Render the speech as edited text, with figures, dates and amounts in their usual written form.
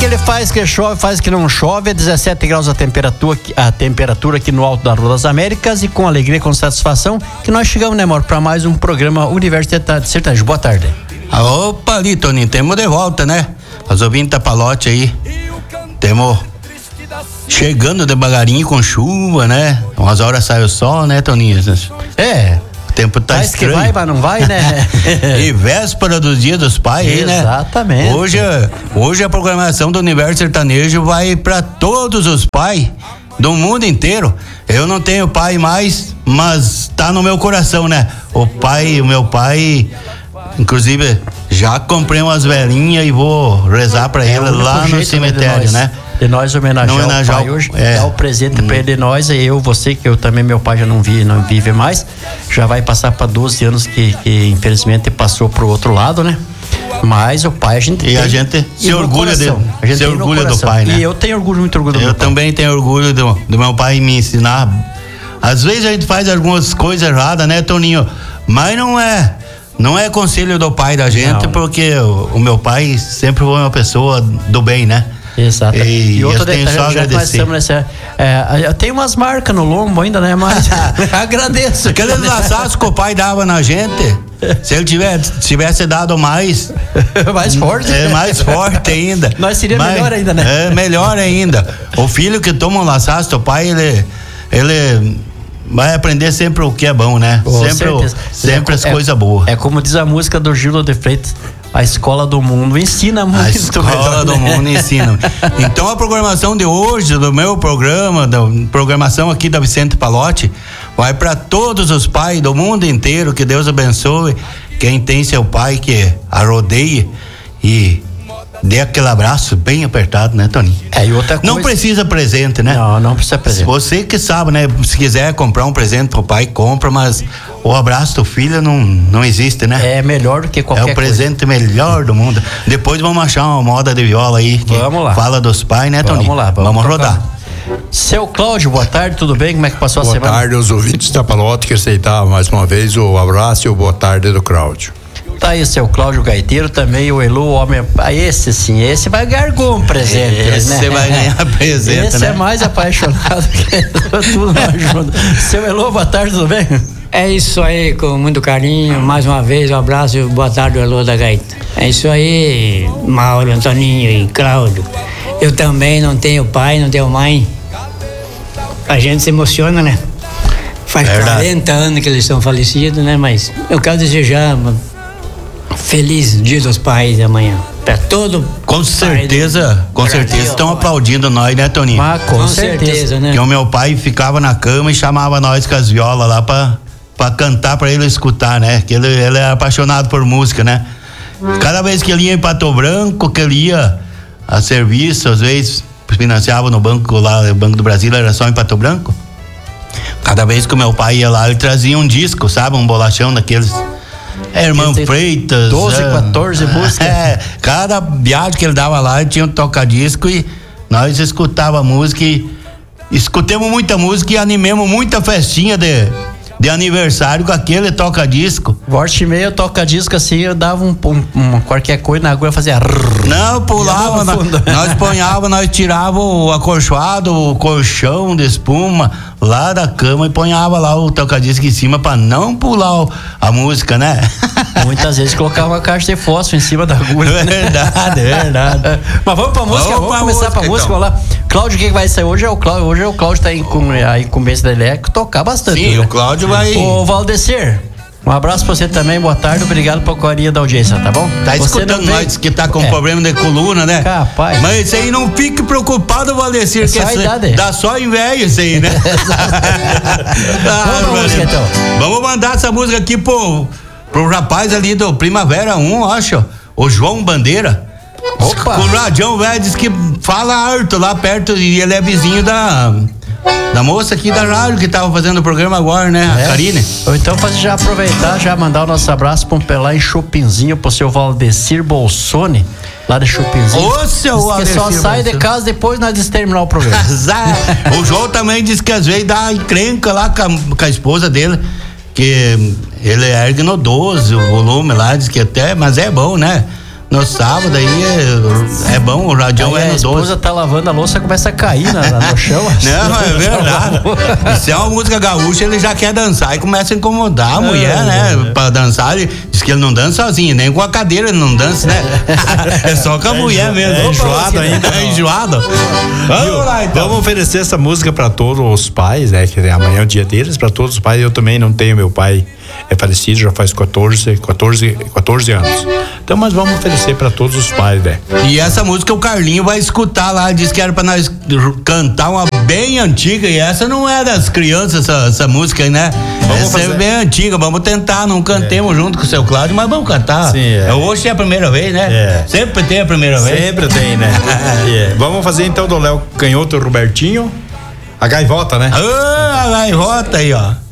Ele faz que chove, faz que não chove. É 17 graus a temperatura aqui no alto da Rua das Américas. E com alegria, com satisfação, que nós chegamos, né, amor, para mais um programa Universidade Sertanejo. Boa tarde. Opa, ali, Toninho, temos de volta, né? Os ouvintes da Palote aí. Temos chegando devagarinho com chuva, né? Umas horas sai o sol, né, Toninho? O tempo tá Parece estranho. que vai, mas não vai, né? E véspera do Dia dos Pais aí, né? Exatamente. Hoje a programação do Universo Sertanejo vai para todos os pais do mundo inteiro. Eu não tenho pai mais, mas tá no meu coração, né? O meu pai, inclusive, já comprei umas velhinhas e vou rezar para ele lá no cemitério, né? De nós homenagear o pai hoje, dar o presente pra ele de nós, e você, que eu também, meu pai já não vive mais, já vai passar para 12 anos que infelizmente passou pro outro lado, né? Mas o pai a gente a gente se orgulha dele, se orgulha do pai, né? E eu tenho muito orgulho do meu pai. Eu também tenho orgulho do meu pai me ensinar. Às vezes a gente faz algumas coisas erradas, né, Toninho? Mas não é conselho do pai da gente, não. Porque o meu pai sempre foi uma pessoa do bem, né? Exato. E outro detalhe, só agradecer. Eu tenho umas marcas no lombo ainda, né? Mas agradeço. Aqueles laçados que o pai dava na gente, se ele tivesse dado mais forte. Mais forte ainda. Nós seria melhor ainda, né? É, melhor ainda. O filho que toma um laçaço do pai, ele vai aprender sempre o que é bom, né? Sempre as coisas boas. É como diz a música do Gildo de Freitas: a escola do mundo ensina muito. A escola do mundo ensina. Então a programação de hoje, do meu programa, da programação aqui da Vicente Palote, vai para todos os pais do mundo inteiro. Que Deus abençoe quem tem seu pai, que a rodeie e dê aquele abraço bem apertado, né, Toninho? E outra coisa... Não precisa presente, né? Não precisa presente. Você que sabe, né? Se quiser comprar um presente pro pai, compra, mas o abraço do filho não existe, né? É melhor do que qualquer coisa. É o presente melhor do mundo. Depois vamos achar uma moda de viola aí que fala dos pais, né, Toninho? Vamos lá, vamos rodar. Seu Cláudio, boa tarde, tudo bem? Como é que passou a semana? Boa tarde aos ouvintes da Palote, que aceitavam mais uma vez o abraço e o boa tarde do Cláudio. Tá aí o seu Cláudio Gaiteiro, também o Elu, homem. Esse vai ganhar algum presente. Esse vai ganhar presente. Esse é mais apaixonado que tudo nós juntos. Seu Elu, boa tarde, tudo bem? É isso aí, com muito carinho. Mais uma vez, um abraço e boa tarde, Elu da Gaita. É isso aí, Mauro, Antoninho e Cláudio. Eu também não tenho pai, não tenho mãe. A gente se emociona, né? Faz 40 anos que eles são falecidos, né? Mas eu quero desejar feliz Dia dos Pais de amanhã. Pra todo. Com certeza estão aplaudindo nós, né, Toninho? Mas com certeza, né? Porque o meu pai ficava na cama e chamava nós com as violas lá pra cantar, pra ele escutar, né? Que ele é apaixonado por música, né? Cada vez que ele ia em Pato Branco, que ele ia a serviço, às vezes financiava no banco lá, o Banco do Brasil era só em Pato Branco. Cada vez que o meu pai ia lá, ele trazia um disco, sabe? Um bolachão daqueles. Irmão Freitas. 12, 14 músicas. Cada viagem que ele dava lá, ele tinha um toca-disco e nós escutava a música e escutemos muita música e animemos muita festinha de aniversário com aquele toca-disco. Volta e meia, toca-disco assim, eu dava qualquer coisa na agulha, fazia... Não, pulava, nós tirava o acolchoado, o colchão de espuma lá da cama e ponhava lá o toca-disco em cima pra não pular a música, né? Muitas vezes colocava uma caixa de fósforo em cima da agulha. Verdade. Mas vamos pra música, vamos começar pra música, vamos lá. Cláudio, o que vai sair hoje é o Cláudio. Hoje o Cláudio tá a incumbência dele é tocar bastante. Sim, né? o Cláudio vai... Ô, Valdecir, um abraço pra você também, boa tarde, obrigado pela carinha da audiência, tá bom? Tá escutando nós que tá com problema de coluna, né? Capaz. Mas isso aí não fique preocupado, Valdecir, que dá só inveja isso aí, né? Então. Vamos mandar essa música aqui pro rapaz ali do Primavera 1, acho, o João Bandeira. Opa. O Radião velho diz que fala alto lá perto e ele é vizinho da moça aqui da rádio que tava fazendo o programa agora, né? A Karine. Então já aproveitar, já mandar o nosso abraço pra lá em Chopinzinho, pro seu Valdecir Bolsoni, lá de Chopinzinho. Ô, seu Valdecir, que só sai de casa depois nós terminar o programa. O João também disse que às vezes dá encrenca lá com a esposa dele, que ele ergue no 12 o volume lá, diz que até, mas é bom, né? no sábado aí é bom, o radião é no 12. A esposa tá lavando a louça, começa a cair no chão. Não, é verdade. Se é uma música gaúcha, ele já quer dançar e começa a incomodar a mulher, né? Pra dançar, ele diz que ele não dança sozinho, nem com a cadeira ele não dança, né? É só com a mulher mesmo. É enjoado ainda. É enjoado. Vamos lá, então. Vamos oferecer essa música pra todos os pais, né? Que amanhã é o dia deles, pra todos os pais. Eu também não tenho, meu pai é falecido, já faz 14 anos. Então, mas vamos oferecer pra todos os pais, né? E essa música o Carlinho vai escutar lá, disse que era pra nós cantar uma bem antiga, e essa não é das crianças, essa música aí, né? Essa é bem antiga, vamos tentar, não cantemos junto com o seu Cláudio, mas vamos cantar. Sim, hoje é a primeira vez, né? Sempre tem a primeira vez. Sempre tem, né? Vamos fazer então do Léo Canhoto Robertinho, a gaivota, né? A gaivota aí, ó.